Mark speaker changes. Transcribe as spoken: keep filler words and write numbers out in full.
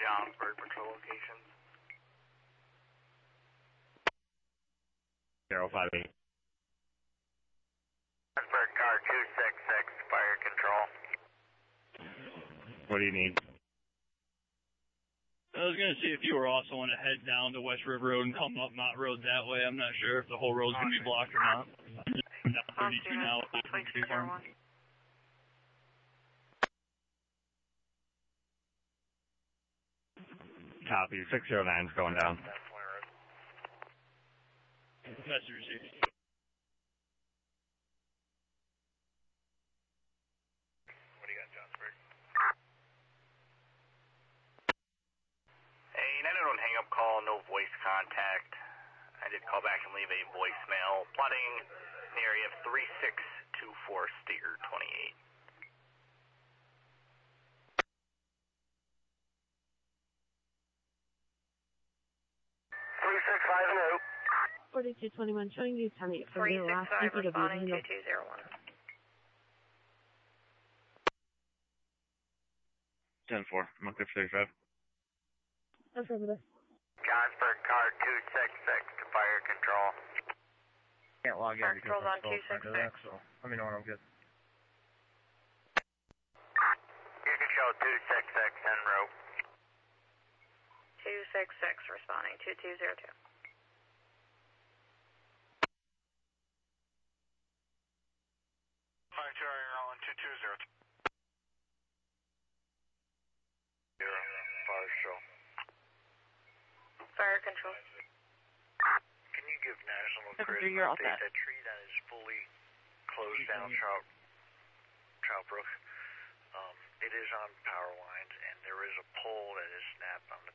Speaker 1: Johnsburg patrol locations.
Speaker 2: zero five eight.
Speaker 1: Johnsburg car two six six, fire control.
Speaker 2: What do you need?
Speaker 3: I was going to see if you were also want to head down to West River Road and come up Mott Road that way. I'm not sure if the whole road's going to be blocked or not. I'm down thirty-two now.
Speaker 4: twenty-two oh one.
Speaker 2: Copy. six zero nine's going down.
Speaker 3: Message received.
Speaker 1: What do you got, Johnsburg? Hey, nine one one hang up call, no voice contact. I did call back and leave a voicemail. Plotting in the area of three six two four Steer twenty-eight. three six five zero.
Speaker 5: forty-two twenty-one, showing you Tommy from
Speaker 4: three
Speaker 5: the
Speaker 4: six
Speaker 5: last
Speaker 4: five,
Speaker 5: D P W.
Speaker 4: responding two two zero one.
Speaker 2: ten four. Monkey thirty-five.
Speaker 5: Affirmative.
Speaker 1: Johnsburg car two six six to fire control.
Speaker 6: Can't log in
Speaker 4: Fire
Speaker 6: because
Speaker 4: control's on
Speaker 6: I'm still
Speaker 4: two six
Speaker 6: under that,
Speaker 4: six.
Speaker 6: so let me know when I'm good.
Speaker 1: You can show two six six en route.
Speaker 4: two six six, responding two two zero two.
Speaker 1: Fire Charlie Rollin two two zero two. Zero, fire show.
Speaker 4: Fire control.
Speaker 1: Can you give National
Speaker 5: Seven
Speaker 1: Grid
Speaker 5: three,
Speaker 1: an
Speaker 5: you're all
Speaker 1: update?
Speaker 5: set.
Speaker 1: That tree that is fully closed down Trout, Trout Brook. Um, it is on power lines, and there is a pole that is snapped on the